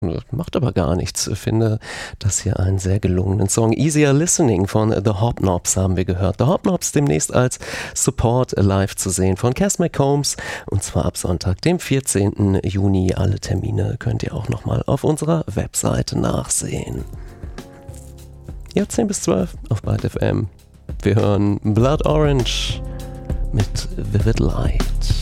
Macht aber gar nichts. Ich finde das hier einen sehr gelungenen Song. Easier Listening von The Hobnobs haben wir gehört. The Hobnobs demnächst als Support live zu sehen von Cass McCombs und zwar ab Sonntag, dem 14. Juni. Alle Termine könnt ihr auch nochmal auf unserer Webseite nachsehen. Ja, 10 bis 12 auf Byte FM. Wir hören Blood Orange mit Vivid Light.